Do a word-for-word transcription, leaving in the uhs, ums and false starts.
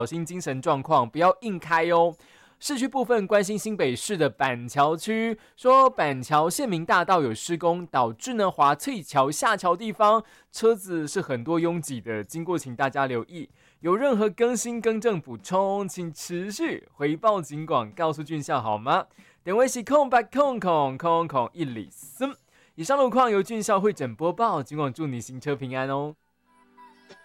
小心精神状况，不要硬开哦。市区部分关心新北市的板桥区，说板桥县民大道有施工，导致呢华翠桥下桥地方车子是很多拥挤的，经过请大家留意。有任何更新更正补充，请持续回报警广，告诉俊孝好吗？电话是空八空空空空一里森。以上路况由俊孝会诊播报，警广祝你行车平安哦。